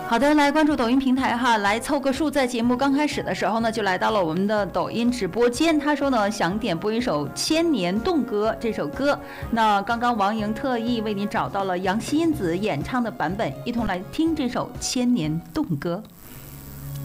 好的，来关注抖音平台哈，来凑个数。在节目刚开始的时候呢，就来到了我们的抖音直播间。他说呢，想点播一首《千年动歌》这首歌。那刚刚王莹特意为你找到了杨希因子演唱的版本，一同来听这首《千年动歌》。